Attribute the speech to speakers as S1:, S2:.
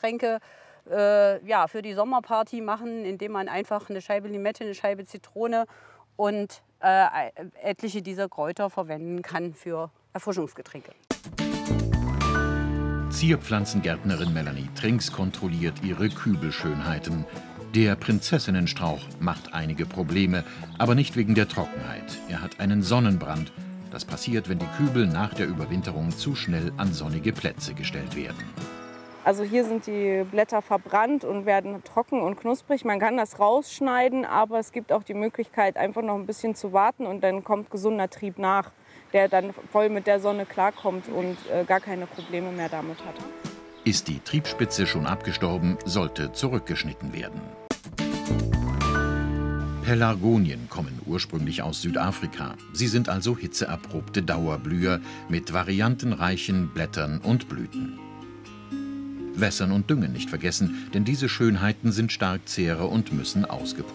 S1: Erfrischungsgetränke ja, für die Sommerparty machen, indem man einfach eine Scheibe Limette, eine Scheibe Zitrone und etliche dieser Kräuter verwenden kann für Erfrischungsgetränke.
S2: Zierpflanzengärtnerin Melanie Trinks kontrolliert ihre Kübelschönheiten. Der Prinzessinnenstrauch macht einige Probleme, aber nicht wegen der Trockenheit. Er hat einen Sonnenbrand. Das passiert, wenn die Kübel nach der Überwinterung zu schnell an sonnige Plätze gestellt werden.
S3: Also hier sind die Blätter verbrannt und werden trocken und knusprig. Man kann das rausschneiden, aber es gibt auch die Möglichkeit, einfach noch ein bisschen zu warten und dann kommt gesunder Trieb nach, der dann voll mit der Sonne klarkommt und gar keine Probleme mehr damit hat.
S2: Ist die Triebspitze schon abgestorben, sollte zurückgeschnitten werden. Pelargonien kommen ursprünglich aus Südafrika. Sie sind also hitzeerprobte Dauerblüher mit variantenreichen Blättern und Blüten. Wässern und Düngen nicht vergessen, denn diese Schönheiten sind Starkzehrer und müssen ausgeputzt